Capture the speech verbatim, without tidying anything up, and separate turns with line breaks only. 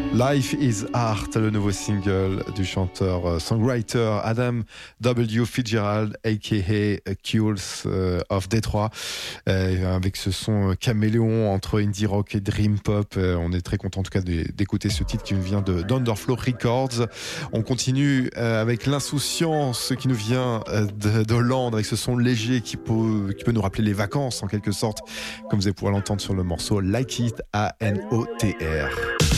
Life is Art, le nouveau single du chanteur-songwriter Adam W. Fitzgerald, aka Kills of Detroit, euh, avec ce son caméléon entre indie rock et dream pop. Euh, on est très content en tout cas d'écouter ce titre qui nous vient de d'Underflow Records. On continue euh, avec l'insouciance qui nous vient euh, de, d'Hollande, avec ce son léger qui peut, qui peut nous rappeler les vacances en quelque sorte, comme vous allez pouvoir l'entendre sur le morceau Like It, A N O T R.